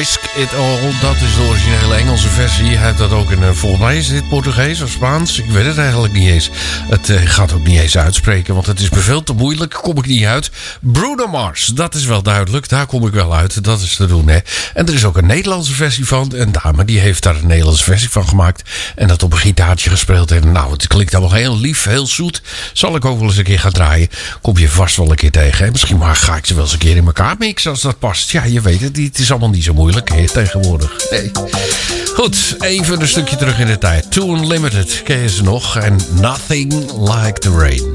Risk It All. Dat is de originele Engelse versie. Hij heeft dat ook in, volgens mij is dit Portugees of Spaans. Ik weet het eigenlijk niet eens. Het gaat ook niet eens uitspreken, want het is me veel te moeilijk. Kom ik niet uit. Bruno Mars, dat is wel duidelijk. Daar kom ik wel uit. Dat is te doen, hè. En er is ook een Nederlandse versie van. Een dame die heeft daar een Nederlandse versie van gemaakt. En dat op een gitaartje gespeeld. En nou, het klinkt allemaal heel lief, heel zoet. Zal ik ook wel eens een keer gaan draaien. Kom je vast wel een keer tegen. Hè? Misschien maar ga ik ze wel eens een keer in elkaar mixen als dat past. Ja, je weet het. Het is allemaal niet zo moeilijk hè, tegenwoordig. Nee. Goed, even een stukje terug in de tijd. Too Unlimited ken je ze nog. En Nothing Like the Rain.